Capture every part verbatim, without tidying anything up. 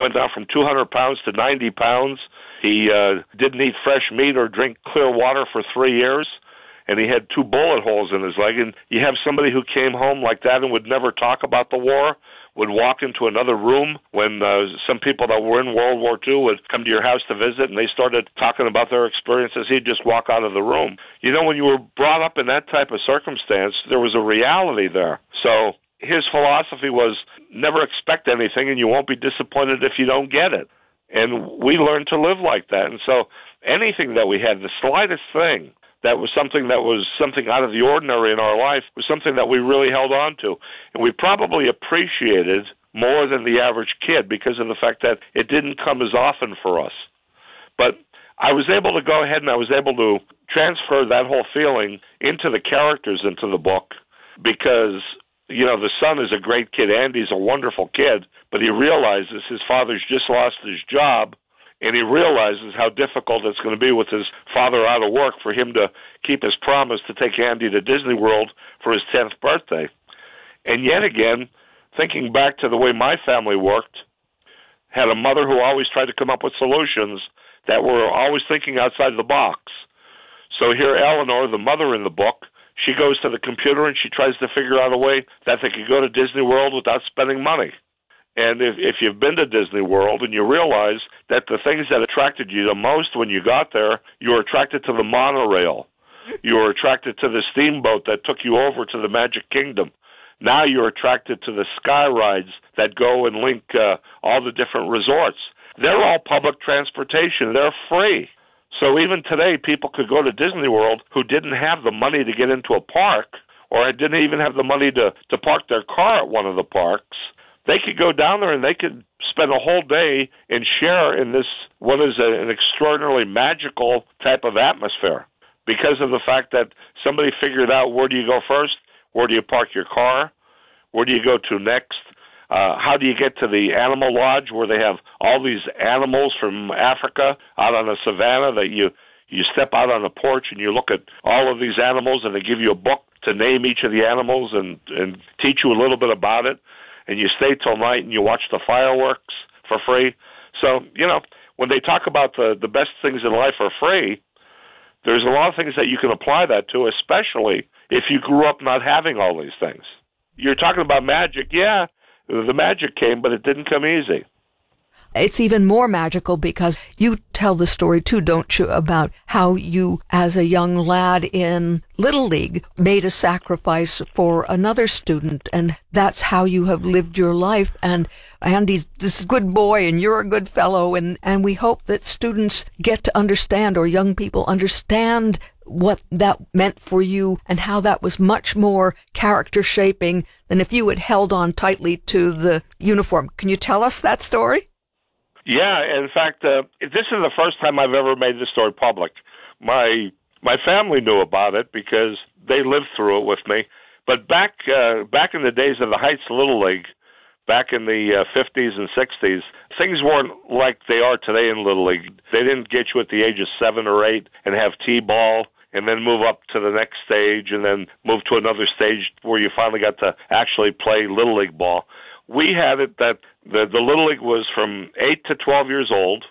went down from two hundred pounds to ninety pounds. He uh, didn't eat fresh meat or drink clear water for three years, and he had two bullet holes in his leg. And you have somebody who came home like that and would never talk about the war, would walk into another room when uh, some people that were in World War Two would come to your house to visit, and they started talking about their experiences. He'd just walk out of the room. You know, when you were brought up in that type of circumstance, there was a reality there. So his philosophy was never expect anything, and you won't be disappointed if you don't get it. And we learned to live like that. And so anything that we had, the slightest thing, that was something that was something out of the ordinary in our life, was something that we really held on to. And we probably appreciated more than the average kid because of the fact that it didn't come as often for us. But I was able to go ahead and I was able to transfer that whole feeling into the characters into the book because, you know, the son is a great kid. Andy's a wonderful kid, but he realizes his father's just lost his job, and he realizes how difficult it's going to be with his father out of work for him to keep his promise to take Andy to Disney World for his tenth birthday. And yet again, thinking back to the way my family worked, had a mother who always tried to come up with solutions that were always thinking outside the box. So here Eleanor, the mother in the book, she goes to the computer and she tries to figure out a way that they could go to Disney World without spending money. And if, if you've been to Disney World and you realize that the things that attracted you the most when you got there, you were attracted to the monorail. You were attracted to the steamboat that took you over to the Magic Kingdom. Now you're attracted to the sky rides that go and link uh, all the different resorts. They're all public transportation. They're free. So even today, people could go to Disney World who didn't have the money to get into a park or didn't even have the money to, to park their car at one of the parks. They could go down there and they could spend a whole day and share in this, what is a, an extraordinarily magical type of atmosphere because of the fact that somebody figured out where do you go first, where do you park your car, where do you go to next, uh, how do you get to the animal lodge where they have all these animals from Africa out on the savannah that you, you step out on the porch and you look at all of these animals and they give you a book to name each of the animals and, and teach you a little bit about it. And you stay till night and you watch the fireworks for free. So, you know, when they talk about the, the best things in life are free, there's a lot of things that you can apply that to, especially if you grew up not having all these things. You're talking about magic. Yeah, the magic came, but it didn't come easy. It's even more magical because you tell the story too, don't you, about how you, as a young lad in Little League, made a sacrifice for another student, and that's how you have lived your life. And Andy's this good boy, and you're a good fellow, and, and we hope that students get to understand, or young people understand, what that meant for you and how that was much more character shaping than if you had held on tightly to the uniform. Can you tell us that story? Yeah, in fact, uh, this is the first time I've ever made this story public. My my family knew about it because they lived through it with me. But back uh, back in the days of the Heights Little League, back in the uh, fifties and sixties, things weren't like they are today in Little League. They didn't get you at the age of seven or eight and have T-ball and then move up to the next stage and then move to another stage where you finally got to actually play Little League ball. We had it that the, the Little League was from eight to twelve years old,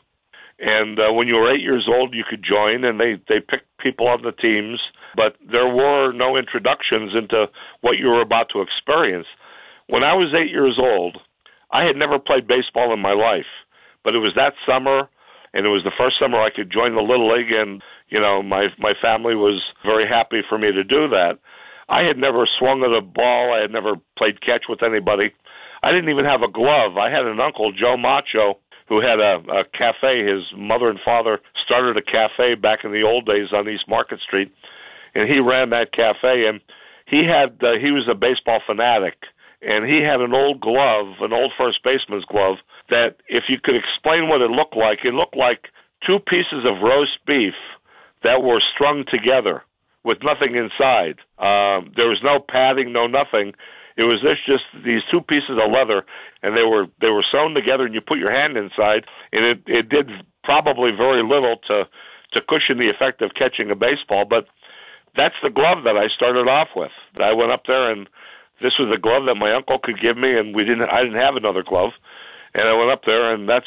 and uh, when you were eight years old, you could join, and they, they picked people on the teams, but there were no introductions into what you were about to experience. When I was eight years old, I had never played baseball in my life, but it was that summer, and it was the first summer I could join the Little League, and you know my my family was very happy for me to do that. I had never swung at a ball. I had never played catch with anybody. I didn't even have a glove. I had an uncle, Joe Macho, who had a, a cafe. His mother and father started a cafe back in the old days on East Market Street, and he ran that cafe. And he had uh, he was a baseball fanatic, and he had an old glove, an old first baseman's glove, that if you could explain what it looked like, it looked like two pieces of roast beef that were strung together with nothing inside. Um, there was no padding, no nothing. It was this, just these two pieces of leather, and they were they were sewn together, and you put your hand inside, and it, it did probably very little to, to cushion the effect of catching a baseball, but that's the glove that I started off with. I went up there, and this was a glove that my uncle could give me, and we didn't. I didn't have another glove, and I went up there, and that's